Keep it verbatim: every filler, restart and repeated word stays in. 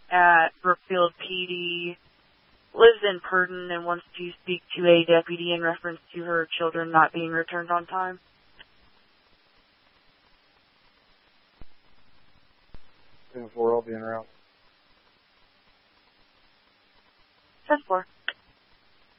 at Brookfield P D, lives in Purdon, and wants to speak to a deputy in reference to her children not being returned on time. ten four, I'll be en route. ten four.